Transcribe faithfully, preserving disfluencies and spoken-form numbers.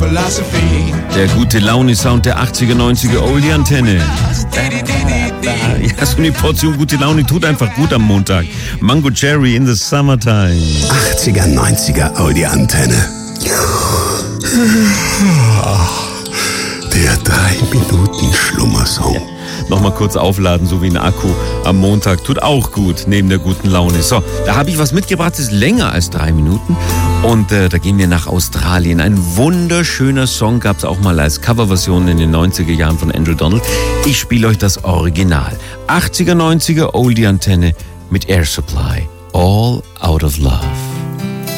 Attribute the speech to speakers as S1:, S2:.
S1: Der gute Laune-Sound der achtziger, neunziger Oldie-Antenne. Ja, so eine Portion gute Laune tut einfach gut am Montag. Mango Cherry in the Summertime.
S2: achtziger, neunziger Oldie-Antenne. Der drei Minuten Schlummersong.
S1: Ja. Nochmal kurz aufladen, so wie ein Akku am Montag. Tut auch gut, neben der guten Laune. So, da habe ich was mitgebracht, das ist länger als drei Minuten. Und äh, da gehen wir nach Australien. Ein wunderschöner Song gab es auch mal als Coverversion in den neunziger Jahren von Andrew Donald. Ich spiele euch das Original. achtziger, neunziger Oldie-Antenne mit Air Supply. All Out of Love.